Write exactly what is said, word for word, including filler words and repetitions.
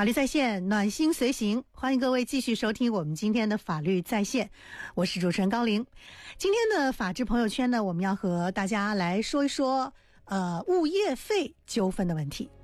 法律在线，暖心随行，欢迎各位继续收听我们今天的法律在线，我是主持人高玲。今天的法治朋友圈呢，我们要和大家来说一说呃物业费纠纷的问题。